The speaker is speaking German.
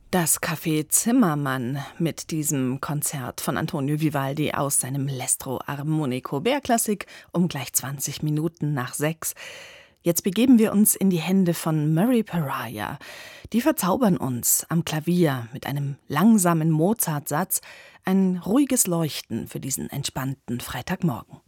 Das Café Zimmermann mit diesem Konzert von Antonio Vivaldi aus seinem L'Estro Armonico Bärklassik um gleich 20 Minuten nach 6. Jetzt begeben wir uns in die Hände von Murray Pariah. Die verzaubern uns am Klavier mit einem langsamen Mozart-Satz, ein ruhiges Leuchten für diesen entspannten Freitagmorgen.